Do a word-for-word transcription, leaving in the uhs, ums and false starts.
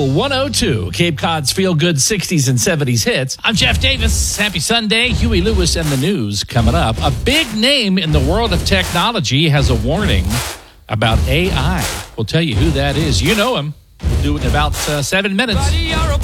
Cool one oh two, Cape Cod's feel-good sixties and seventies hits. I'm Jeff Davis. Happy Sunday. Huey Lewis and the news coming up. A big name in the world of technology has a warning about A I. We'll tell you who that is. You know him. We'll do it in about uh, seven minutes. Buddy, you're a